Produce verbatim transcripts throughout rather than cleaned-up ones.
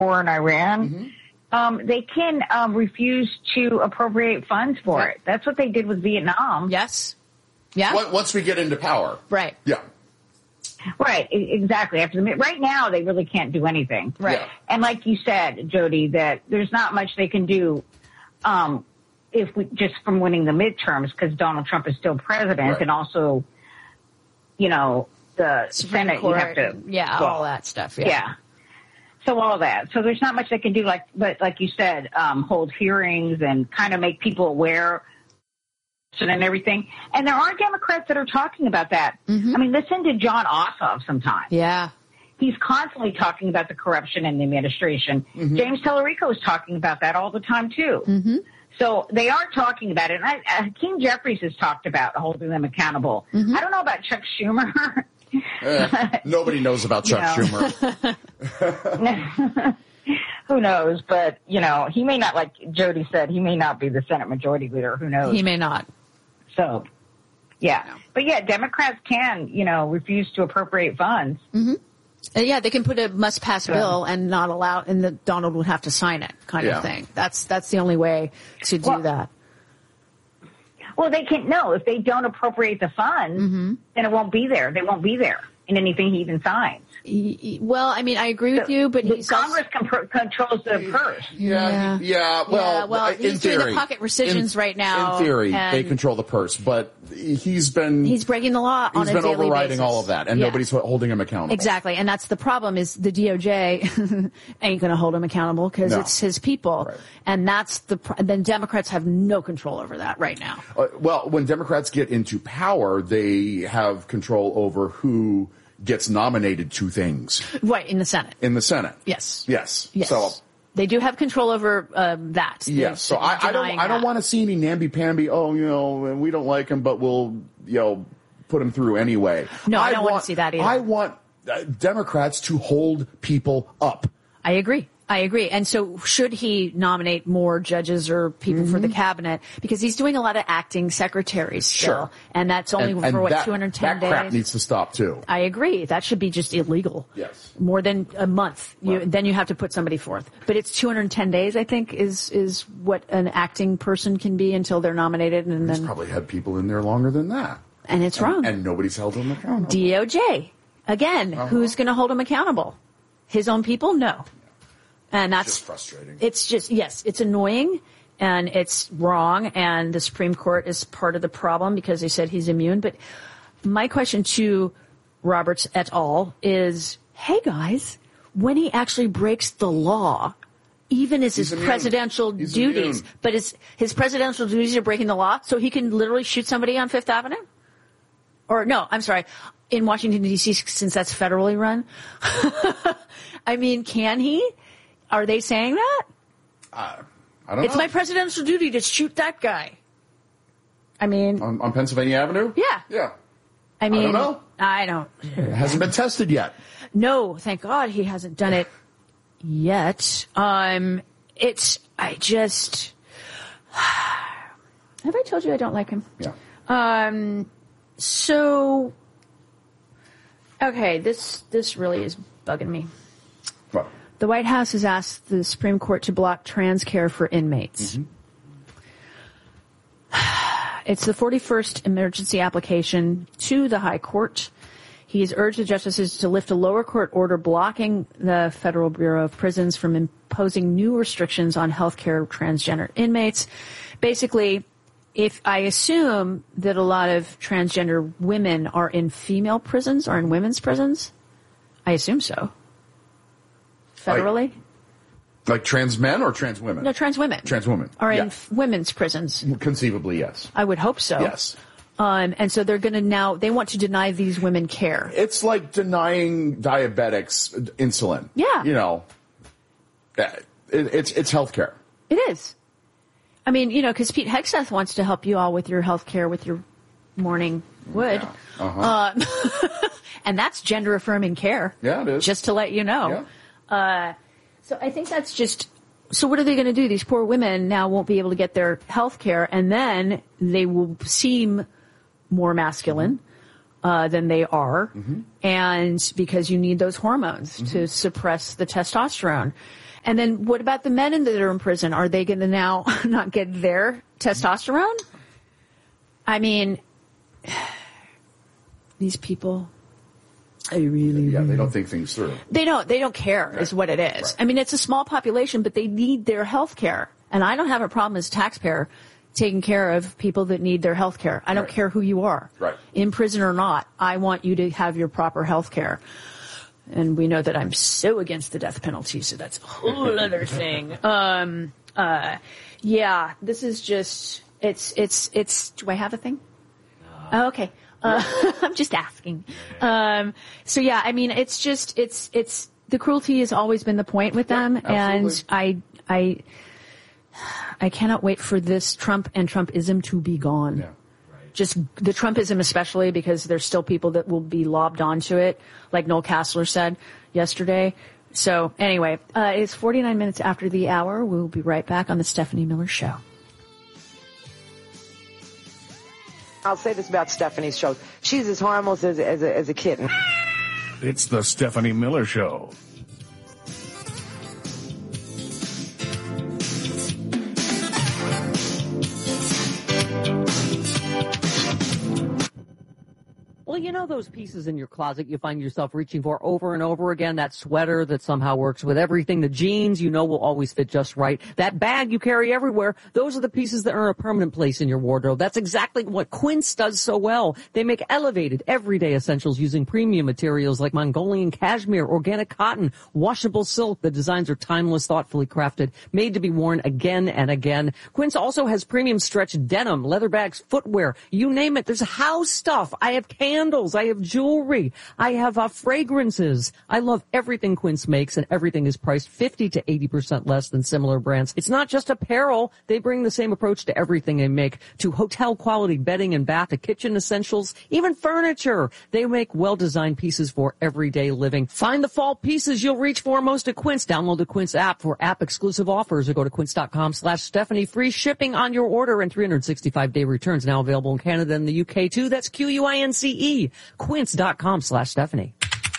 war in Iran, mm-hmm. um, they can um, refuse to appropriate funds for right. it. That's what they did with Vietnam. Yes. Yeah. Once we get into power. Right. Yeah. Right, exactly. After the, right now, they really can't do anything. Right. Yeah. And like you said, Jody, that there's not much they can do um, if we just from winning the midterms because Donald Trump is still president, right. and also, you know, the Supreme Senate, Court, you have to, yeah, well, all that stuff. Yeah. yeah. So all that. So there's not much they can do, like, but like you said, um, hold hearings and kind of make people aware and everything. And there are Democrats that are talking about that. Mm-hmm. I mean, listen to John Ossoff sometimes. Yeah. He's constantly talking about the corruption in the administration. Mm-hmm. James Tallarico is talking about that all the time, too. Mm-hmm. So they are talking about it. And I, uh, Hakeem Jeffries has talked about holding them accountable. Mm-hmm. I don't know about Chuck Schumer. uh, nobody knows about Chuck you know. Schumer. Who knows? But, you know, he may not, like Jody said, he may not be the Senate Majority Leader. Who knows? He may not. So, yeah. No. But, yeah, Democrats can, you know, refuse to appropriate funds. Mm-hmm. Uh, yeah, they can put a must-pass so, bill and not allow, and the, Donald would have to sign it kind yeah. of thing. That's that's the only way to do well, that. Well, they can't, no, if they don't appropriate the funds, mm-hmm. then it won't be there. They won't be there in anything he even signs. Well, I mean, I agree with so, you, but he's Congress also, comp- controls the purse. Yeah, yeah. He, yeah well, yeah, well, in he's theory, doing the pocket rescissions in, right now. In theory, they control the purse, but he's been he's breaking the law on a daily basis. He's been overriding all of that, and yeah. nobody's holding him accountable. Exactly, and that's the problem: is the D O J ain't going to hold him accountable because no. it's his people, right. and that's the. Then Democrats have no control over that right now. Uh, well, when Democrats get into power, they have control over who gets nominated to things. Right, in the Senate. In the Senate. Yes. Yes. Yes. So they do have control over um, that. Yes. So I, I don't I don't want to see any namby-pamby, oh, you know, we don't like him, but we'll, you know, put him through anyway. No, I, I don't want, want to see that either. I want uh, Democrats to hold people up. I agree. I agree. And so should he nominate more judges or people mm-hmm. for the cabinet? Because he's doing a lot of acting secretaries still. Sure. And that's only and, for, and what, that, two hundred ten that days? That crap needs to stop, too. I agree. That should be just illegal. Yes. More than a month. You, right. Then you have to put somebody forth. But it's two hundred ten days, I think, is is what an acting person can be until they're nominated. And he's then probably had people in there longer than that. And it's and, wrong. And nobody's held him accountable. D O J. Again, uh-huh. who's going to hold him accountable? His own people? No. And that's just frustrating. It's just, yes, it's annoying and it's wrong. And the Supreme Court is part of the problem because they said he's immune. But my question to Roberts et al. Is, hey guys, when he actually breaks the law, even as he's his immune. presidential he's duties, immune. but his, his presidential duties are breaking the law, so he can literally shoot somebody on Fifth Avenue? Or no, I'm sorry, in Washington, D C, since that's federally run. I mean, can he? Are they saying that? Uh, I don't it's know. my presidential duty to shoot that guy. I mean... On, on Pennsylvania Avenue? Yeah. Yeah. I mean... I don't know. I don't... It hasn't been tested yet. No, thank God he hasn't done it yet. Um, it's... I just... Have I told you I don't like him? Yeah. Um, so... Okay, this this really is bugging me. What? The White House has asked the Supreme Court to block trans care for inmates. Mm-hmm. It's the forty-first emergency application to the High Court. He has urged the justices to lift a lower court order blocking the Federal Bureau of Prisons from imposing new restrictions on health care of transgender inmates. Basically, if I assume that a lot of transgender women are in female prisons or in women's prisons, I assume so. Federally? Like, like trans men or trans women? No, trans women. Trans women. Are yeah. in f- women's prisons. Conceivably, yes. I would hope so. Yes. Um, and so they're going to now, they want to deny these women care. It's like denying diabetics insulin. Yeah. You know, it, it's, it's health care. It is. I mean, you know, because Pete Hegseth wants to help you all with your health care, with your morning wood. Yeah. Uh-huh. Uh, and that's gender affirming care. Yeah, it is. Just to let you know. Yeah. Uh, so I think that's just, so what are they going to do? These poor women now won't be able to get their health care, and then they will seem more masculine uh, than they are, mm-hmm. and because you need those hormones mm-hmm. to suppress the testosterone. And then what about the men that are in prison? Are they going to now not get their testosterone? I mean, these people, they really, yeah, they don't think things through. They don't, they don't care right. is what it is. Right. I mean, it's a small population, but they need their health care. And I don't have a problem as a taxpayer taking care of people that need their health care. I don't right. care who you are, right. in prison or not. I want you to have your proper health care. And we know that I'm so against the death penalty, so that's a whole other thing. Um, uh, yeah, this is just, it's, it's, it's, do I have a thing? Oh, okay. Uh, I'm just asking. Um, so yeah, I mean, it's just, it's, it's, the cruelty has always been the point with them. Yeah, and I, I, I cannot wait for this Trump and Trumpism to be gone. Yeah. Just the Trumpism especially, because there's still people that will be lobbed onto it, like Noel Castler said yesterday. So anyway, uh, it's forty-nine minutes after the hour. We'll be right back on the Stephanie Miller Show. I'll say this about Stephanie's show. She's as harmless as, as, a, as a kitten. It's the Stephanie Miller Show. Well, you know those pieces in your closet you find yourself reaching for over and over again? That sweater that somehow works with everything, the jeans you know will always fit just right, that bag you carry everywhere, those are the pieces that earn a permanent place in your wardrobe. That's exactly what Quince does so well. They make elevated, everyday essentials using premium materials like Mongolian cashmere, organic cotton, washable silk. The designs are timeless, thoughtfully crafted, made to be worn again and again. Quince also has premium stretch denim, leather bags, footwear, you name it. There's house stuff. I have cans. Candles. I have jewelry. I have uh, fragrances. I love everything Quince makes, and everything is priced fifty to eighty percent less than similar brands. It's not just apparel. They bring the same approach to everything they make, to hotel quality bedding and bath, to kitchen essentials, even furniture. They make well-designed pieces for everyday living. Find the fall pieces you'll reach for most at Quince. Download the Quince app for app-exclusive offers or go to quince.com slash Stephanie. Free shipping on your order and three hundred sixty-five day returns. Now available in Canada and the U K too. That's Q U I N C E. Quince.com slash Stephanie.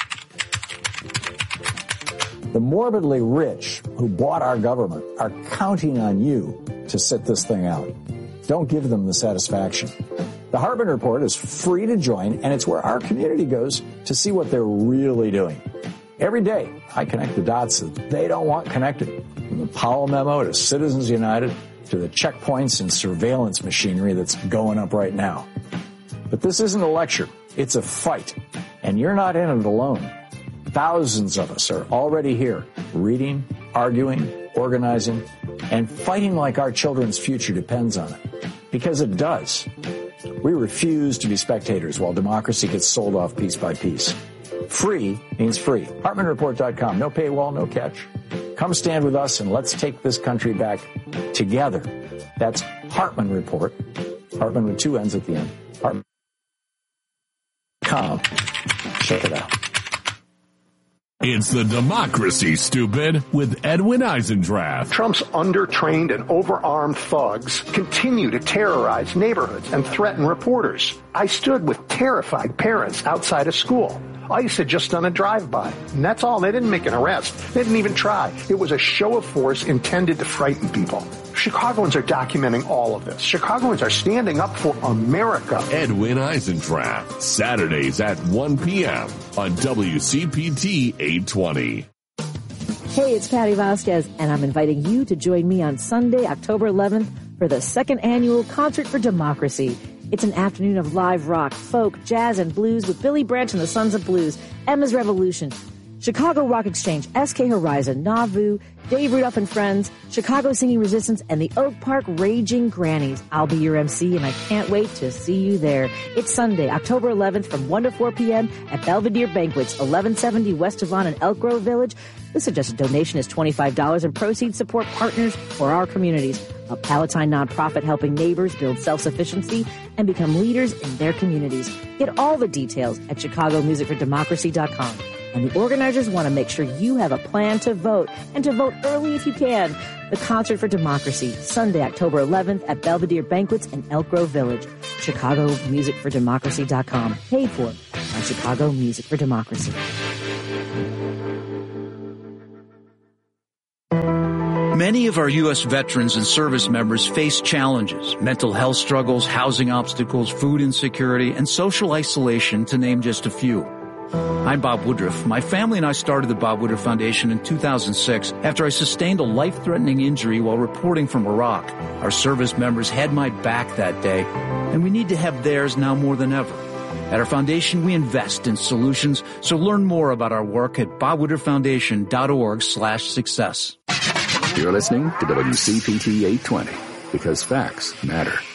The morbidly rich who bought our government are counting on you to sit this thing out. Don't give them the satisfaction. The Hartman Report is free to join, and it's where our community goes to see what they're really doing. Every day, I connect the dots that they don't want connected. From the Powell memo to Citizens United to the checkpoints and surveillance machinery that's going up right now. But this isn't a lecture. It's a fight. And you're not in it alone. Thousands of us are already here, reading, arguing, organizing, and fighting like our children's future depends on it. Because it does. We refuse to be spectators while democracy gets sold off piece by piece. Free means free. Hartman Report dot com. No paywall, no catch. Come stand with us and let's take this country back together. That's Hartman Report. Hartman with two N's at the end. Hartman. Com. Check it out. It's the Democracy, Stupid, with Edwin Eisendrath. Trump's undertrained and overarmed thugs continue to terrorize neighborhoods and threaten reporters. I stood with terrified parents outside a school. ICE had just done a drive-by, and that's all. They didn't make an arrest. They didn't even try. It was a show of force intended to frighten people. Chicagoans are documenting all of this. Chicagoans are standing up for America. Edwin Eisendrath, Saturdays at one p.m. on W C P T eight twenty. Hey, it's Patty Vasquez, and I'm inviting you to join me on Sunday, October eleventh, for the second annual Concert for Democracy. It's an afternoon of live rock, folk, jazz, and blues with Billy Branch and the Sons of Blues, Emma's Revolution, Chicago Rock Exchange, S K Horizon, Nauvoo, Dave Rudolph and Friends, Chicago Singing Resistance, and the Oak Park Raging Grannies. I'll be your M C, and I can't wait to see you there. It's Sunday, October eleventh from one to four p.m. at Belvedere Banquets, eleven seventy West Devon in Elk Grove Village. The suggested donation is twenty-five dollars, and proceeds support partners for our communities, a Palatine nonprofit helping neighbors build self-sufficiency and become leaders in their communities. Get all the details at chicago music for democracy dot com. And the organizers want to make sure you have a plan to vote, and to vote early if you can. The Concert for Democracy, Sunday, October eleventh at Belvedere Banquets in Elk Grove Village. chicago music for democracy dot com. Paid for by Chicago Music for Democracy. Many of our U S veterans and service members face challenges, mental health struggles, housing obstacles, food insecurity, and social isolation, to name just a few. I'm Bob Woodruff. My family and I started the Bob Woodruff Foundation in two thousand six after I sustained a life-threatening injury while reporting from Iraq. Our service members had my back that day, and we need to have theirs now more than ever. At our foundation, we invest in solutions, so learn more about our work at bob woodruff foundation dot org slash success. You're listening to W C P T eight twenty, because facts matter.